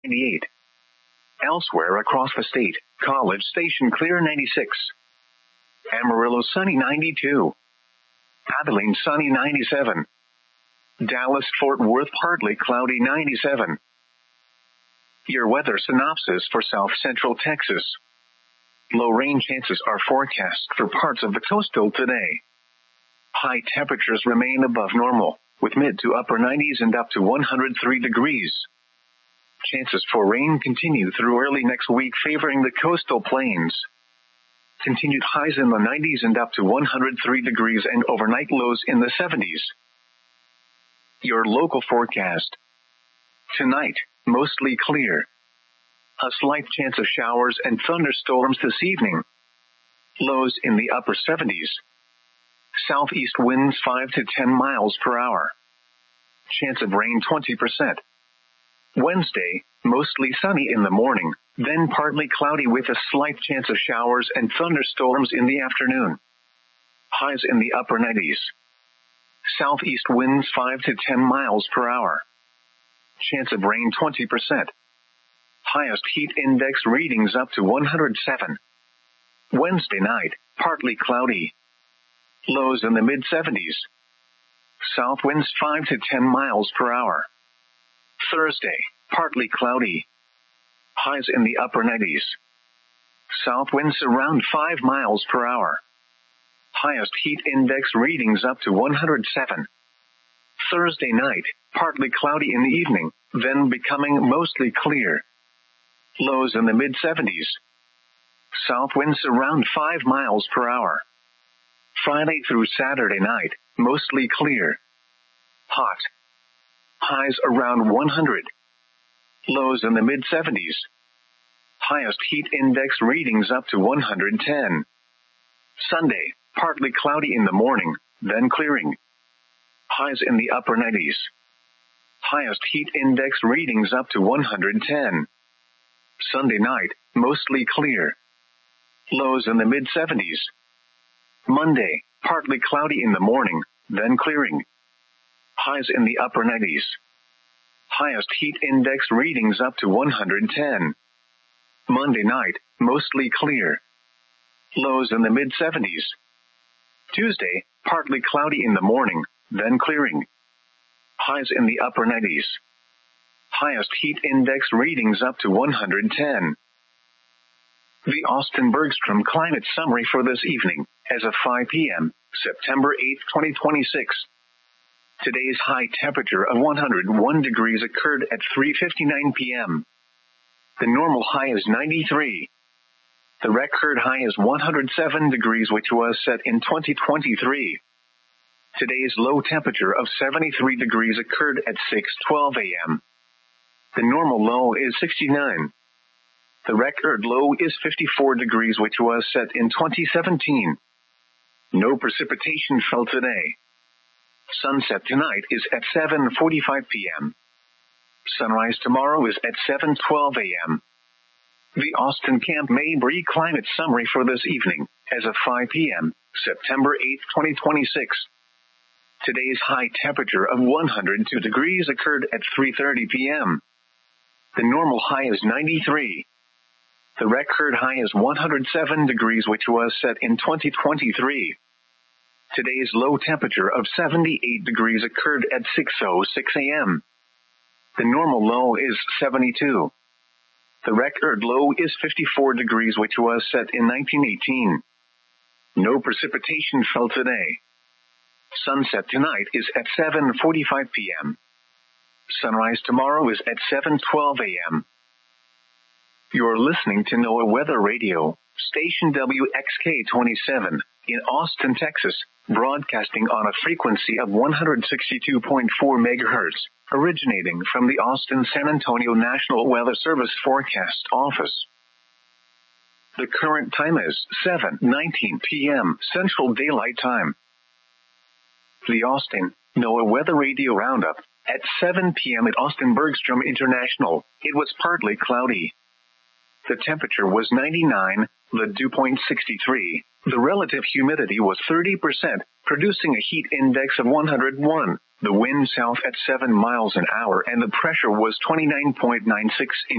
98. Elsewhere across the state, College Station clear 96. Amarillo sunny 92. Abilene sunny 97. Dallas Fort Worth partly cloudy 97. Your weather synopsis for South Central Texas. Low rain chances are forecast for parts of the coastal today. High temperatures remain above normal, with mid to upper 90s and up to 103 degrees. Chances for rain continue through early next week, favoring the coastal plains. Continued highs in the 90s and up to 103 degrees and overnight lows in the 70s. Your local forecast. Tonight, mostly clear. A slight chance of showers and thunderstorms this evening. Lows in the upper 70s. Southeast winds 5 to 10 miles per hour. Chance of rain 20%. Wednesday, mostly sunny in the morning, then partly cloudy with a slight chance of showers and thunderstorms in the afternoon. Highs in the upper 90s. Southeast winds 5 to 10 miles per hour. Chance of rain 20%. Highest heat index readings up to 107. Wednesday night, partly cloudy. Lows in the mid-70s. South winds 5 to 10 miles per hour. Thursday, partly cloudy. Highs in the upper 90s. South winds around 5 miles per hour. Highest heat index readings up to 107. Thursday night, partly cloudy in the evening, then becoming mostly clear. Lows in the mid-70s. South winds around 5 miles per hour. Friday through Saturday night, mostly clear. Hot. Highs around 100. Lows in the mid-70s. Highest heat index readings up to 110. Sunday, partly cloudy in the morning, then clearing. Highs in the upper 90s. Highest heat index readings up to 110. Sunday night, mostly clear. Lows in the mid-70s. Monday, partly cloudy in the morning, then clearing. Highs in the upper 90s. Highest heat index readings up to 110. Monday night, mostly clear. Lows in the mid-70s. Tuesday, partly cloudy in the morning, then clearing. Highs in the upper 90s. Highest heat index readings up to 110. The Austin Bergstrom Climate Summary for this evening, as of 5 p.m., September 8, 2026. Today's high temperature of 101 degrees occurred at 3:59 p.m. The normal high is 93. The record high is 107 degrees, which was set in 2023. Today's low temperature of 73 degrees occurred at 6:12 a.m. The normal low is 69. The record low is 54 degrees, which was set in 2017. No precipitation fell today. Sunset tonight is at 7:45 p.m. Sunrise tomorrow is at 7:12 a.m. The Austin Camp Mabry Climate Summary for this evening, as of 5 p.m., September 8, 2026. Today's high temperature of 102 degrees occurred at 3:30 p.m. The normal high is 93. The record high is 107 degrees, which was set in 2023. Today's low temperature of 78 degrees occurred at 6:06 a.m. The normal low is 72. The record low is 54 degrees, which was set in 1918. No precipitation fell today. Sunset tonight is at 7:45 p.m. Sunrise tomorrow is at 7:12 a.m. You're listening to NOAA Weather Radio, station WXK-27, in Austin, Texas, broadcasting on a frequency of 162.4 megahertz, originating from the Austin-San Antonio National Weather Service Forecast Office. The current time is 7:19 p.m. Central Daylight Time. The Austin NOAA Weather Radio Roundup. At 7 p.m. at Austin Bergstrom International, it was partly cloudy. The temperature was 99, the dew point 63. The relative humidity was 30%, producing a heat index of 101. The wind south at 7 miles an hour and the pressure was 29.96 in